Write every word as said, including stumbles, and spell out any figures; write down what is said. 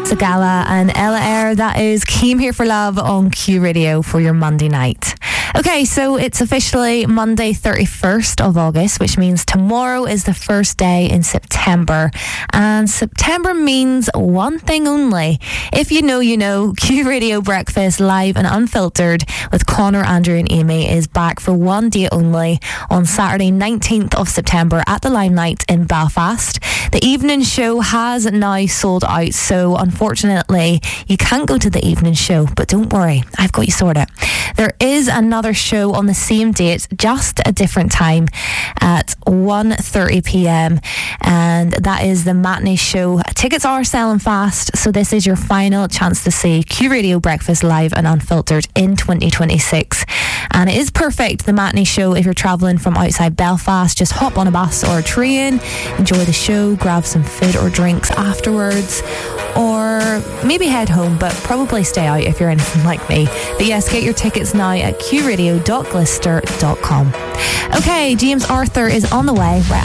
Sagala and Ella Air. That is Came Here for Love on Q Radio for your Monday night. Okay, so it's officially Monday thirty-first of August, which means tomorrow is the first day in September. And September means one thing only. If you know, you know, Q Radio Breakfast live and unfiltered with Connor, Andrew and Amy is back for one day only on Saturday nineteenth of September at the Limelight in Belfast. The evening show has now sold out, so unfortunately you can't go to the evening show, but don't worry, I've got you sorted. There is another show on the same date, just a different time, at one thirty p.m, and that is the matinee show. Tickets are selling fast, so this is your final chance to see Q Radio Breakfast live and unfiltered in twenty twenty-six, and it is perfect, the matinee show, if you're travelling from outside Belfast. Just hop on a bus or a train, enjoy the show, grab some food or drinks afterwards, or maybe head home, but probably stay out if you're anything like me. But yes, get your tickets now at q radio dot glister dot com. Okay, James Arthur is on the way right